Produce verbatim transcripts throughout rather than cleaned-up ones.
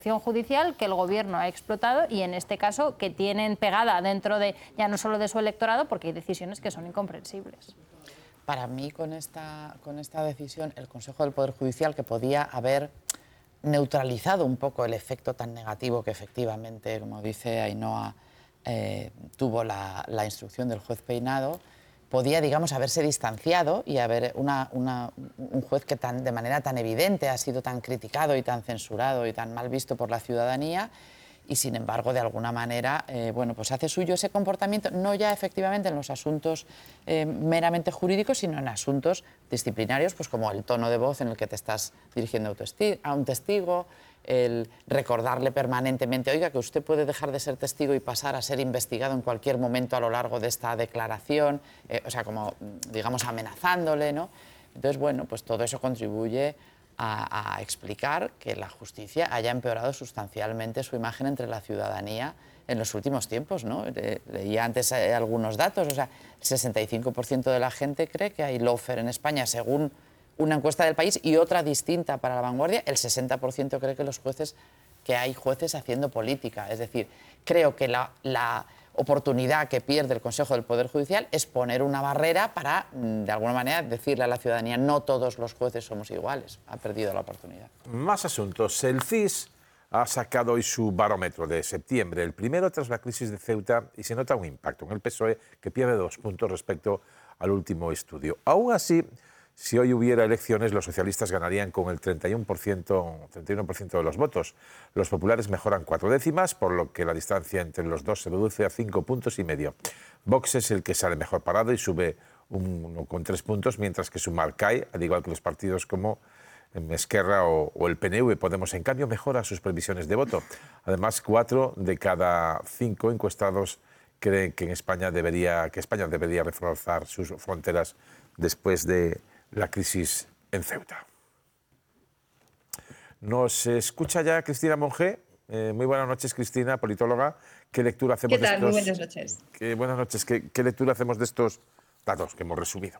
judicial que el gobierno ha explotado y en este caso que tienen pegada dentro de ya no solo de su electorado porque hay decisiones que son incomprensibles. Para mí con esta, con esta decisión el Consejo del Poder Judicial, que podía haber neutralizado un poco el efecto tan negativo que efectivamente, como dice Ainhoa, eh, tuvo la, la instrucción del juez Peinado, podía, digamos, haberse distanciado y haber una, una, un juez que tan, de manera tan evidente ha sido tan criticado y tan censurado y tan mal visto por la ciudadanía y, sin embargo, de alguna manera, eh, bueno, pues hace suyo ese comportamiento, no ya efectivamente en los asuntos eh, meramente jurídicos, sino en asuntos disciplinarios, pues como el tono de voz en el que te estás dirigiendo a un testigo, el recordarle permanentemente, oiga, que usted puede dejar de ser testigo y pasar a ser investigado en cualquier momento a lo largo de esta declaración, eh, o sea, como, digamos, amenazándole, ¿no? Entonces, bueno, pues todo eso contribuye a, a explicar que la justicia haya empeorado sustancialmente su imagen entre la ciudadanía en los últimos tiempos, ¿no? Le, leía antes eh, algunos datos, o sea, el sesenta y cinco por ciento de la gente cree que hay lawfare en España, según una encuesta del País, y otra distinta para La Vanguardia, el sesenta por ciento cree que los jueces, que hay jueces haciendo política. Es decir, creo que la, la oportunidad que pierde el Consejo del Poder Judicial es poner una barrera para, de alguna manera, decirle a la ciudadanía no todos los jueces somos iguales. Ha perdido la oportunidad. Más asuntos. El C I S ha sacado hoy su barómetro de septiembre, el primero tras la crisis de Ceuta, y se nota un impacto en el P S O E que pierde dos puntos respecto al último estudio. Aún así, si hoy hubiera elecciones, los socialistas ganarían con el treinta y uno por ciento, treinta y uno por ciento de los votos. Los populares mejoran cuatro décimas, por lo que la distancia entre los dos se reduce a cinco puntos y medio. Vox es el que sale mejor parado y sube uno con tres puntos, mientras que Sumar cae, al igual que los partidos como Esquerra o, o el P N V. Podemos, en cambio, mejora sus previsiones de voto. Además, cuatro de cada cinco encuestados creen que en España debería, que España debería reforzar sus fronteras después de la crisis en Ceuta. Nos escucha ya Cristina Monge. Eh, muy buenas noches, Cristina, politóloga. ¿Qué lectura hacemos ¿Qué tal? de estos? Muy buenas noches. ¿Qué, buenas noches. ¿Qué, ¿Qué lectura hacemos de estos datos que hemos resumido?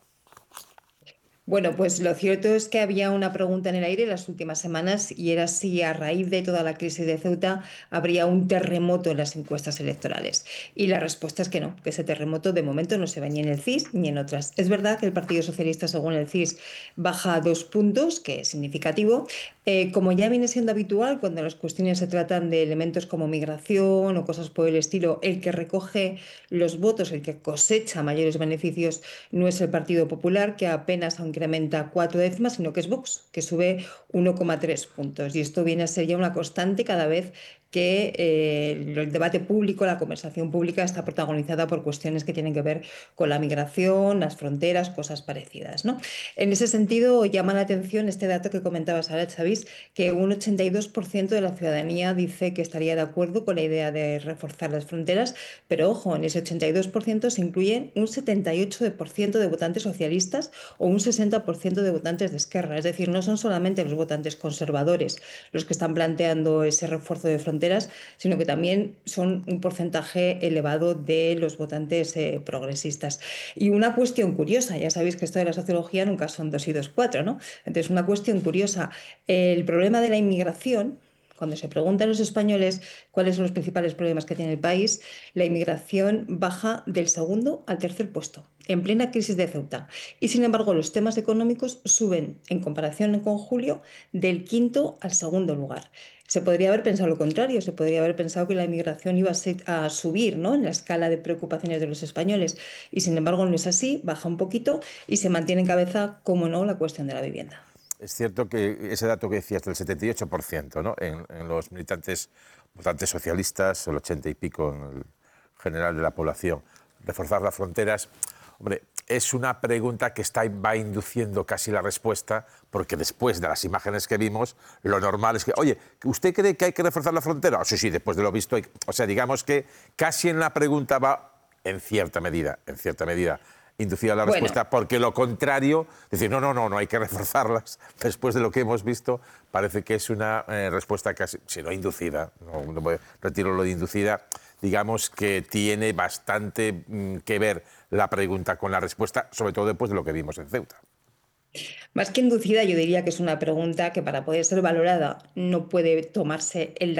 Bueno, pues lo cierto es que había una pregunta en el aire las últimas semanas y era si a raíz de toda la crisis de Ceuta habría un terremoto en las encuestas electorales. Y la respuesta es que no, que ese terremoto de momento no se ve ni en el C I S ni en otras. Es verdad que el Partido Socialista, según el C I S, baja dos puntos, que es significativo. Eh, como ya viene siendo habitual, cuando las cuestiones se tratan de elementos como migración o cosas por el estilo, el que recoge los votos, el que cosecha mayores beneficios, no es el Partido Popular, que apenas incrementa cuatro décimas, sino que es Vox, que sube uno coma tres puntos. Y esto viene a ser ya una constante cada vez que eh, el debate público, la conversación pública está protagonizada por cuestiones que tienen que ver con la migración, las fronteras, cosas parecidas, ¿no? En ese sentido, llama la atención este dato que comentabas ahora, Xavis, que un ochenta y dos por ciento de la ciudadanía dice que estaría de acuerdo con la idea de reforzar las fronteras, pero ojo, en ese ochenta y dos por ciento se incluyen un setenta y ocho por ciento de votantes socialistas o un sesenta por ciento de votantes de Esquerra. Es decir, no son solamente los votantes conservadores los que están planteando ese refuerzo de fronteras, sino que también son un porcentaje elevado de los votantes eh, progresistas. Y una cuestión curiosa, ya sabéis que esto de la sociología nunca son dos y dos, cuatro, ¿no? Entonces, una cuestión curiosa, el problema de la inmigración, cuando se preguntan a los españoles cuáles son los principales problemas que tiene el país, la inmigración baja del segundo al tercer puesto, en plena crisis de Ceuta. Y sin embargo, los temas económicos suben, en comparación con julio, del quinto al segundo lugar. Se podría haber pensado lo contrario, se podría haber pensado que la inmigración iba a, ser, a subir, ¿no?, en la escala de preocupaciones de los españoles. Y sin embargo, no es así, baja un poquito y se mantiene en cabeza, como no, la cuestión de la vivienda. Es cierto que ese dato que decías del setenta y ocho por ciento, ¿no?, en, en los militantes votantes socialistas, el ochenta y pico en el general de la población, reforzar las fronteras, hombre, es una pregunta que está, va induciendo casi la respuesta, porque después de las imágenes que vimos, lo normal es que, oye, ¿usted cree que hay que reforzar la frontera? Oh, sí, sí, después de lo visto, hay, o sea, digamos que casi en la pregunta va, en cierta medida, en cierta medida, inducida la respuesta, bueno, porque lo contrario, decir, no, no, no, no hay que reforzarlas, después de lo que hemos visto, parece que es una eh, respuesta casi, si no inducida, no, no retiro lo de inducida, digamos que tiene bastante mm, que ver la pregunta con la respuesta, sobre todo después de lo que vimos en Ceuta. Más que inducida, yo diría que es una pregunta que para poder ser valorada no puede tomarse el